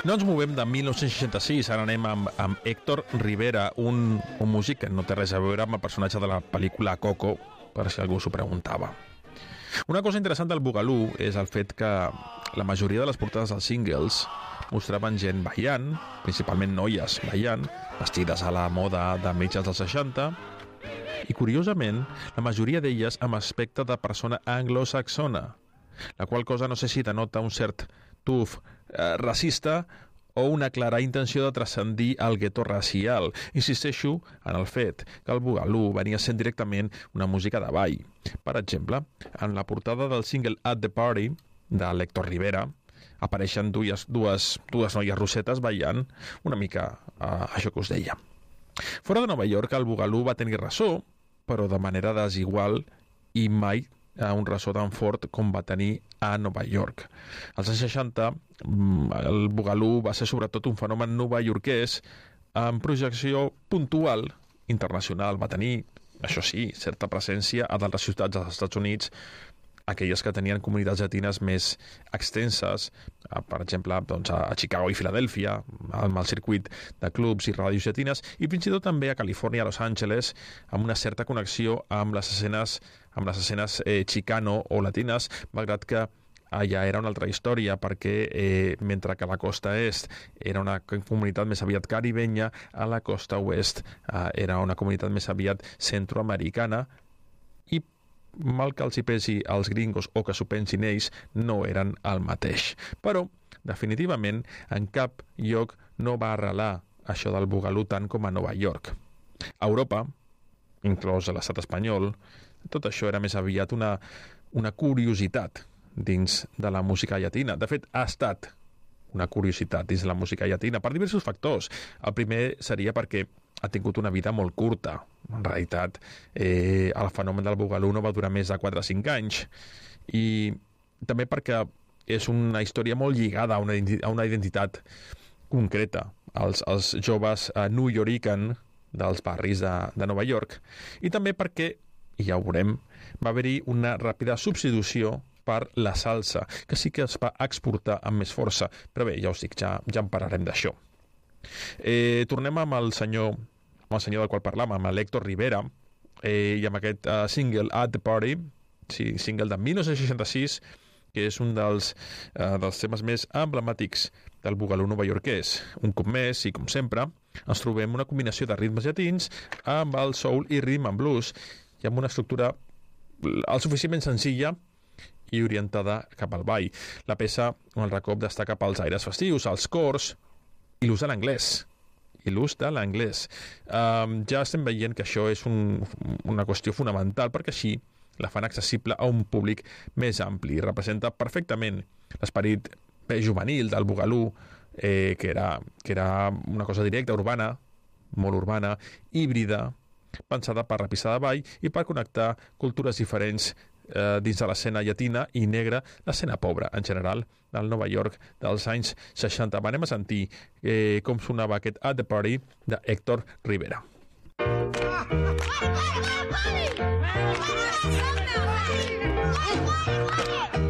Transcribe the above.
No ens movem de 1966, ara anem amb Héctor Rivera, un músic que no té res a veure amb el personatge de la pel·lícula Coco, per si algú s'ho preguntava. Una cosa interessant del Boogaloo és el fet que la majoria de les portades dels singles mostraven gent ballant, principalment noies ballant, vestides a la moda de mitjans dels 60, i curiosament, la majoria d'elles amb aspecte de persona anglosaxona, la qual cosa no sé si denota un cert tuf racista o una clara intenció de transcendir el gueto racial. Insisteixo en el fet que el Boogaloo venia sent directament una música de ball. Per exemple, en la portada del single At the Party, de l'Héctor Rivera, apareixen dues noies rossetes ballant, una mica això que us deia. Fora de Nova York, el Boogaloo va tenir ressò, però de manera desigual i mai a un ressò tan fort com va tenir a Nova York. Als anys 60, el Boogaloo va ser sobretot un fenomen novaiorquès amb projecció puntual internacional. Va tenir, això sí, certa presència a d'altres ciutats dels Estats Units, aquelles que tenien comunitats llatines més extenses, per exemple, doncs, a Chicago i Filadèlfia, amb el circuit de clubs i ràdios llatines, i fins i tot també a Califòrnia, a Los Angeles, amb una certa connexió amb les escenes chicano o latines, malgrat que allà era una altra història, perquè mentre que a la costa est era una comunitat més aviat caribenya, a la costa oest era una comunitat més aviat centroamericana, i mal que els hi pesi als gringos o que s'ho pensin ells, no eren el mateix. Però, definitivament, en cap lloc no va arrelar això del Boogaloo tant com a Nova York. A Europa, inclòs a l'estat espanyol, tot això era més aviat una curiositat dins de la música llatina. De fet, ha estat una curiositat dins de la música llatina per diversos factors. El primer seria perquè ha tingut una vida molt curta. En realitat, el fenomen del Boogaloo no va durar més de 4 o 5 anys. I també perquè és una història molt lligada a una identitat concreta, als joves newyoricans dels barris de Nova York. I també perquè, i ja ho veurem, va haver-hi una ràpida substitució per la salsa, que sí que es va exportar amb més força. Però bé, ja us dic, ja en parlarem d'això. Tornem amb el senyor del qual parlàvem, amb l'Héctor Rivera, i amb aquest single At the Party, sí, single de 1966, que és un dels temes més emblemàtics del Boogaloo novaiorquès. Un cop més, i com sempre, ens trobem una combinació de ritmes llatins amb el soul i rhythm and blues, i amb una estructura el suficientment senzilla i orientada cap al ball. La peça, el recop, destaca pels aires festius, els cors i l'ús de l'anglès. Ja estem veient que això és una qüestió fonamental, perquè així la fan accessible a un públic més ampli. Representa perfectament l'esperit juvenil del Boogaloo, que era una cosa directa, urbana, molt urbana, híbrida, pensada per la pista de ball i per connectar cultures diferents dins de l'escena llatina i negra, l'escena pobra en general del Nova York dels anys 60. Anem a sentir com sonava aquest At the Party de Héctor Rivera.